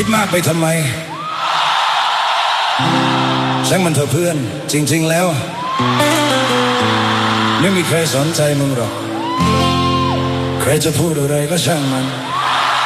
คิดมากไปทำไมช่างมันเถอะเพื่อนจริงๆแล้วไม่มีใครสนใจมึงหรอกใครจะพูดอะไรก็ช่างมัน